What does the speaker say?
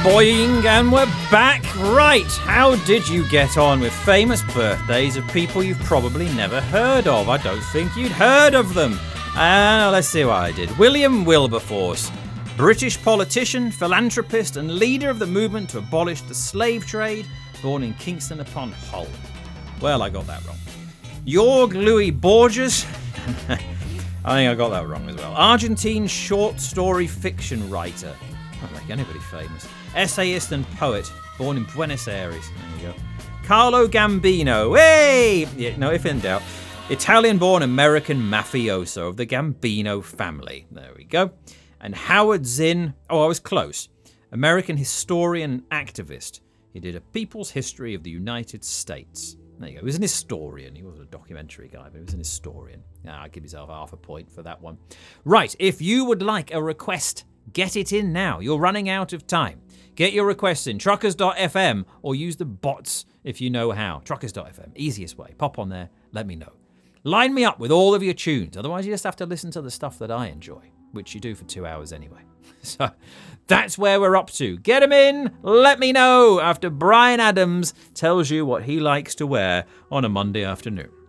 boing, and we're back. Right, how did you get on with famous birthdays of people you've probably never heard of? I don't think you'd heard of them. Let's see what I did. William Wilberforce, British politician, philanthropist, and leader of the movement to abolish the slave trade, born in Kingston upon Hull. Well, I got that wrong. Jorge Luis Borges. I think I got that wrong as well. Argentine short story fiction writer. Not like anybody famous. Essayist and poet, born in Buenos Aires. There you go. Carlo Gambino. Hey! Yeah, no, if in doubt. Italian-born American mafioso of the Gambino family. There we go. And Howard Zinn. Oh, I was close. American historian and activist. He did a People's History of the United States. There you go. He was an historian. He wasn't a documentary guy, but he was an historian. I'll give yourself half a point for that one. Right, if you would like a request, get it in now. You're running out of time. Get your requests in truckers.fm or use the bots if you know how. Truckers.fm, easiest way. Pop on there, let me know. Line me up with all of your tunes. Otherwise, you just have to listen to the stuff that I enjoy, which you do for 2 hours anyway. So that's where we're up to. Get them in, let me know after Brian Adams tells you what he likes to wear on a Monday afternoon.